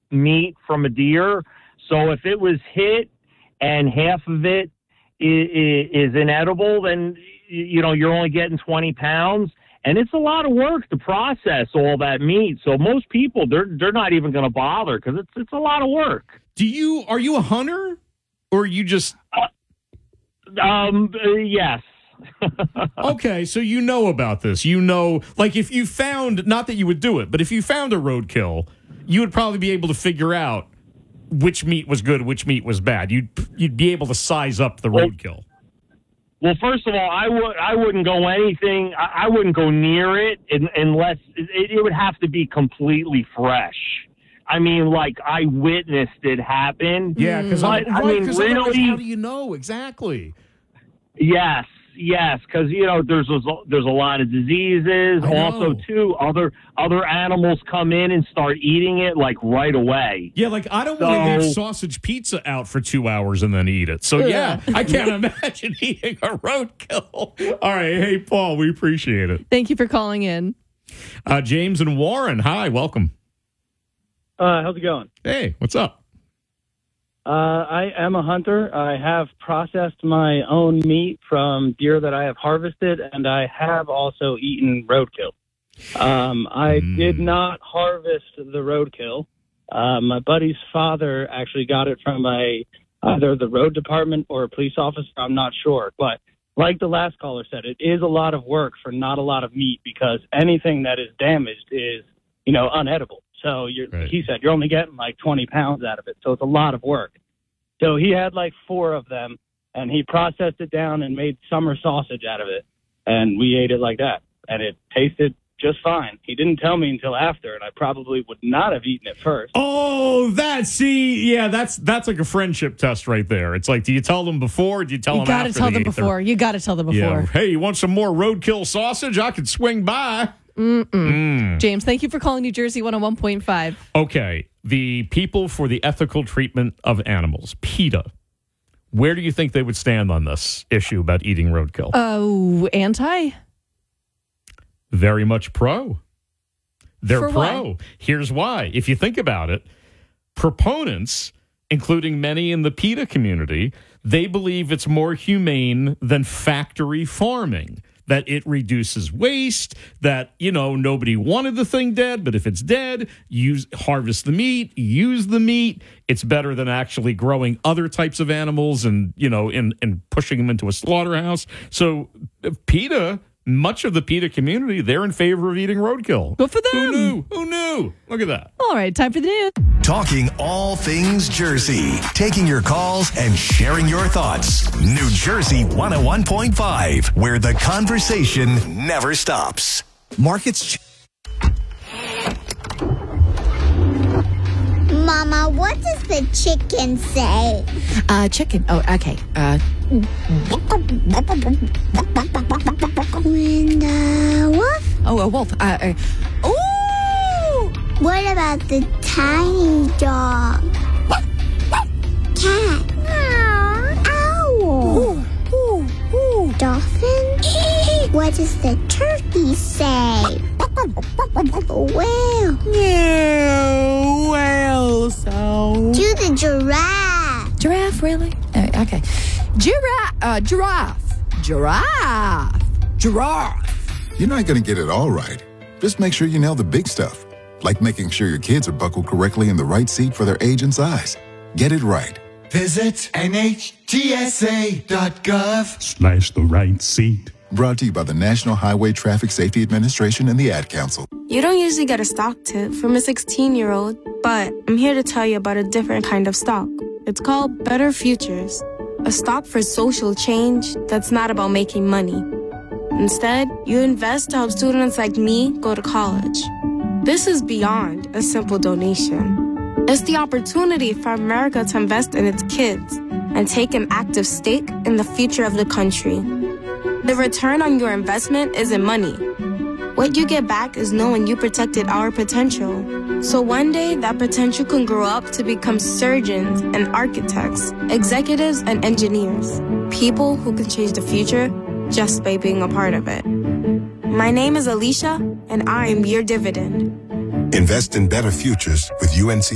meat from a deer. So if it was hit and half of it is inedible, then, you're only getting 20 pounds. And it's a lot of work to process all that meat. So most people, they're not even going to bother because it's a lot of work. Are you a hunter or you just... Yes. Okay, so you know about this. Like if you found, not that you would do it, but if you found a roadkill, you would probably be able to figure out which meat was good, which meat was bad. You'd be able to size up the roadkill. Well, first of all, I wouldn't go anything. I wouldn't go near it unless it would have to be completely fresh. I mean, like I witnessed it happen. Yeah, because really, how do you know exactly? Yes, because there's a lot of diseases. Also, too, other animals come in and start eating it like right away. Yeah, like I don't want to leave sausage pizza out for 2 hours and then eat it. So yeah, I can't imagine eating a roadkill. All right, hey Paul, we appreciate it. Thank you for calling in. James and Warren, hi, welcome. How's it going? Hey, what's up? I am a hunter. I have processed my own meat from deer that I have harvested, and I have also eaten roadkill. I did not harvest the roadkill. My buddy's father actually got it from either the road department or a police officer. I'm not sure. But like the last caller said, it is a lot of work for not a lot of meat because anything that is damaged is, unedible. So he said you're only getting like 20 pounds out of it. So it's a lot of work. So he had like 4 of them, and he processed it down and made summer sausage out of it. And we ate it like that. And it tasted just fine. He didn't tell me until after, and I probably would not have eaten it first. Oh, that's like a friendship test right there. It's like, do you tell them before or do you tell them after? You got to tell them before. You got to tell them before. Yeah. Hey, you want some more roadkill sausage? I could swing by. James, thank you for calling New Jersey 101.5. Okay, the People for the Ethical Treatment of Animals, PETA. Where do you think they would stand on this issue about eating roadkill? Oh, anti? Very much pro. They're For pro. what? Here's why. If you think about it, proponents, including many in the PETA community, they believe it's more humane than factory farming. That it reduces waste, that, nobody wanted the thing dead, but if it's dead, harvest the meat, use the meat. It's better than actually growing other types of animals and, and pushing them into a slaughterhouse. So PETA, much of the PETA community, they're in favor of eating roadkill. Good for them. Who knew? Look at that. All right, time for the news. Talking all things Jersey. Taking your calls and sharing your thoughts. New Jersey 101.5, where the conversation never stops. Markets. Mama, what does the chicken say? Chicken. Oh, okay. When the wolf? Oh, a wolf. Ooh! What about the tiny dog? Cat? Owl? Dolphin? What does the turkey say? Whale? No, whale sound. Do the giraffe? Giraffe, really? Okay. Giraffe. You're not going to get it all right. Just make sure you nail the big stuff, like making sure your kids are buckled correctly in the right seat for their age and size. Get it right. Visit NHTSA.gov/the right seat. Brought to you by the National Highway Traffic Safety Administration and the Ad Council. You don't usually get a stock tip from a 16-year-old, but I'm here to tell you about a different kind of stock. It's called Better Futures, a stock for social change that's not about making money. Instead, you invest to help students like me go to college. This is beyond a simple donation. It's the opportunity for America to invest in its kids and take an active stake in the future of the country. The return on your investment isn't money. What you get back is knowing you protected our potential. So one day, that potential can grow up to become surgeons and architects, executives and engineers, people who can change the future just by being a part of it. My name is Alicia, and I am your dividend. Invest in better futures with UNC.